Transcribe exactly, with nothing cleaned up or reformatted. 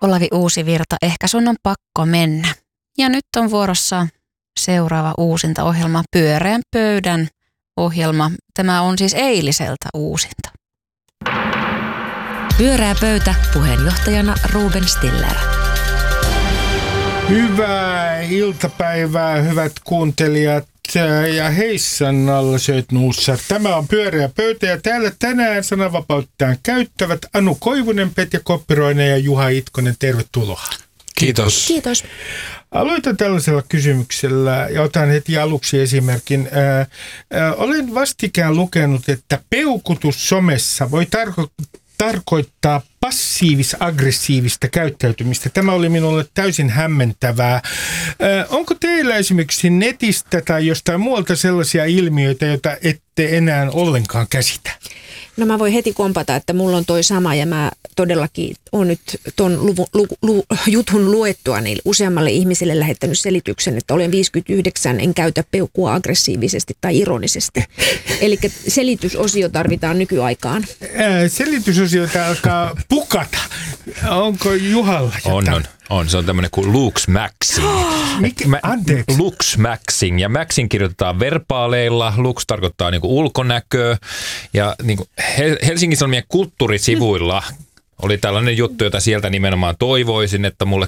Olavi Uusivirta, ehkä sun on pakko mennä. Ja nyt on vuorossa seuraava uusinta ohjelma, Pyöreän pöydän ohjelma. Tämä on siis eiliseltä uusinta. Pyöreä pöytä, puheenjohtajana Ruben Stiller. Hyvää iltapäivää, hyvät kuuntelijat, ja heissan alla söit nuussa. Tämä on Pyöreä pöytä ja täällä tänään sananvapauttaan käyttävät Anu Koivunen, Petja Koppiroinen ja Juha Itkonen. Tervetuloa. Kiitos. Kiitos. Aloitan tällaisella kysymyksellä ja otan heti aluksi esimerkin. Ää, ää, olen vastikään lukenut, että peukutus somessa voi tarkoittaa tarkoittaa passiivis-aggressiivista käyttäytymistä. Tämä oli minulle täysin hämmentävää. Ö, onko teillä esimerkiksi netistä tai jostain muualta sellaisia ilmiöitä, joita ette enää ollenkaan käsitä? No mä voin heti kompata, että mulla on toi sama ja mä todellakin olen nyt ton luvu, lu, lu, jutun luettua niin useammalle ihmiselle lähettänyt selityksen, että olen viisikymmentäyhdeksän, en käytä peukkua aggressiivisesti tai ironisesti. Eli selitysosio tarvitaan nykyaikaan. Ää, selitysosioita alkaa pukata. Onko Juhalla jotain? On, on. On, se on tämmöinen kuin Lux Maxing. Mikä? Anteeksi. Lux Maxing. Ja Maxing kirjoitetaan verbaaleilla. Lux tarkoittaa niinku ulkonäköä. Ja niinku Helsingin Sanomien kulttuurisivuilla oli tällainen juttu, jota sieltä nimenomaan toivoisin, että mulle